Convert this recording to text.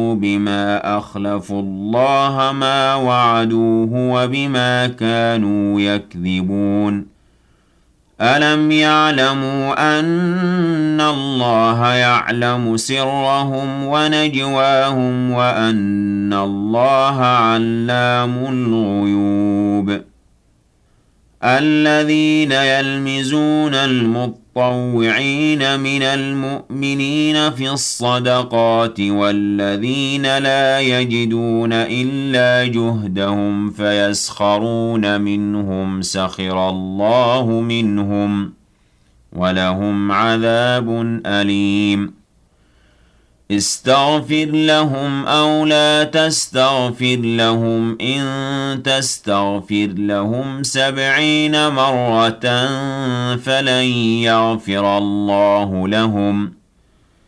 وَكَفَرُوا بِمَا أَخْلَفُوا اللَّهَ مَا وَعَدُوهُ وَبِمَا كَانُوا يَكْذِبُونَ أَلَمْ يَعْلَمُوا أَنَّ اللَّهَ يَعْلَمُ سِرَّهُمْ وَنَجْوَاهُمْ وَأَنَّ اللَّهَ عَلَّامُ الْغُيُوبِ الَّذِينَ يَلْمِزُونَ الْمُطَّوِّعِينَ مِنَ الْمُؤْمِنِينَ فِي الصَّدَقَاتِ وَالَّذِينَ لَا يَجِدُونَ إِلَّا جُهْدَهُمْ فَيَسْخَرُونَ مِنْهُمْ سَخِرَ اللَّهُ مِنْهُمْ وَلَهُمْ عَذَابٌ أَلِيمٌ اسْتَغْفِرْ لَهُمْ أَوْ لَا تَسْتَغْفِرْ لَهُمْ إِن تَسْتَغْفِرْ لَهُمْ 70 مرة فَلَن يَغْفِرَ اللَّهُ لَهُمْ